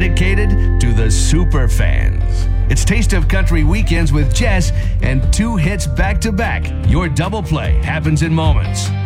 dedicated to the super fans. It's Taste of Country Weekends with Jess and 2 hits back-to-back. Your double play happens in moments.